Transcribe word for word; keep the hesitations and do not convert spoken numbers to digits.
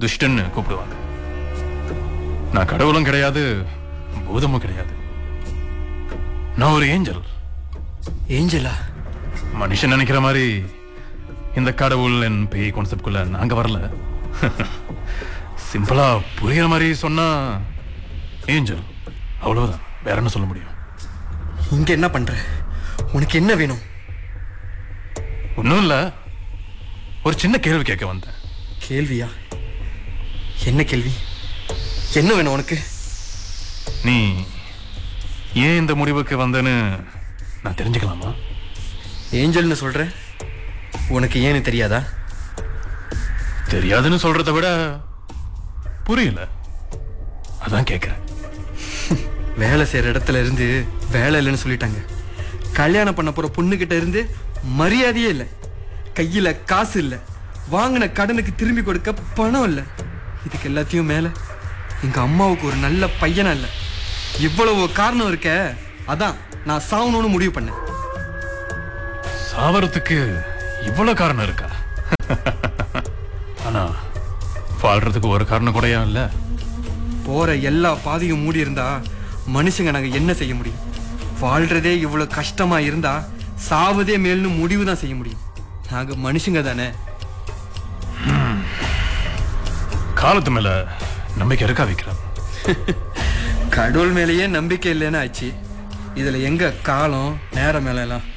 துஷ்டன்னு கூப்பிடுவாங்க. நான் கடவுளும் கிடையாது, பூதமும் கிடையாது. நான் ஒரு ஏஞ்சல். ஏஞ்சலா? மனுஷன் நினைக்கிற மாதிரி இந்த கடவுள் என் பேய் கான்செப்ட்குள்ள நாங்க வரல. சிம்பிளா புரியுற மாதிரி சொன்னா ஏஞ்சல், அவ்வளவுதான். வேற என்ன சொல்ல முடியும்? இங்க என்ன பண்ற? உனக்கு என்ன வேணும்? ஒன்றும் இல்லை, ஒரு சின்ன கேள்வி கேட்க வந்தேன். கேள்வியா? என்ன கேள்வி? என்ன வேணும் உனக்கு? நீ ஏன் இந்த முடிவுக்கு வந்தேன்னு நான் தெரிஞ்சுக்கலாமா? ஏஞ்சல்னு சொல்ற, உனக்கு ஏன்னு தெரியாதா? தெரியாதுன்னு சொல்றதை விட புரியல, அதான் கேட்கிறேன். வேலை செய்யற இடத்துல இருந்து வேலை இல்லைன்னு சொல்லிட்டாங்க. கல்யாணம் பண்ண போற பொண்ணு கிட்ட இருந்து மரியாதையே இல்லை. கையில காசு இல்லை. வாங்கின கடனுக்கு திரும்பி கொடுக்க பணம் இல்லை. இதுக்கு எல்லாத்தையும் மேல எங்க அம்மாவுக்கு ஒரு நல்ல பையனா இல்லை. இவ்வளவு காரணம் இருக்க, அதான் நான் சாவணும்னு முடிவு பண்ணேன். சாவறதுக்கு இவ்வளவு காரணம் இருக்கா? ஆனா வாழ்றதுக்கு ஒரு காரணம் கூடயா இல்ல? போற எல்லா பாதையும் மூடி இருந்தா மனுஷங்க நாங்க என்ன செய்ய முடியும்? வாழ்றதே இவ்வளவு கஷ்டமா இருந்தா சாவதே மேல்னு முடிவு தான் செய்ய முடியும். நாங்க மனுஷங்க தானே. காலத்து மேல நம்பிக்கை இருக்கா வைக்கிறேன். கடவுள் மேலேயே நம்பிக்கை இல்லைன்னு ஆச்சு. இதுல எங்க காலம் நேரம் மேல எல்லாம்?